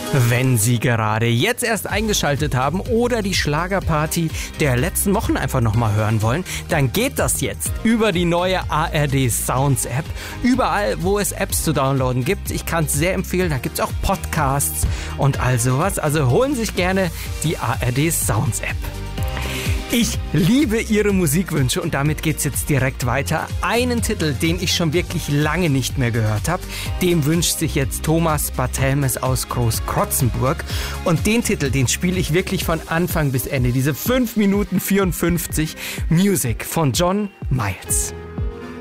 Wenn Sie gerade jetzt erst eingeschaltet haben oder die Schlagerparty der letzten Wochen einfach nochmal hören wollen, dann geht das jetzt über die neue ARD Sounds App. Überall, wo es Apps zu downloaden gibt. Ich kann es sehr empfehlen, da gibt es auch Podcasts und all sowas. Also holen Sie sich gerne die ARD Sounds App. Ich liebe Ihre Musikwünsche und damit geht's jetzt direkt weiter. Einen Titel, den ich schon wirklich lange nicht mehr gehört habe, dem wünscht sich jetzt Thomas Barthelmes aus Großkrotzenburg. Und den Titel, den spiele ich wirklich von Anfang bis Ende. Diese 5 Minuten 54 Music von John Miles.